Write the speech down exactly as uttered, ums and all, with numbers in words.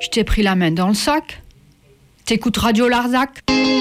Je t'ai pris la main dans le sac. T'écoutes Radio Larzac ?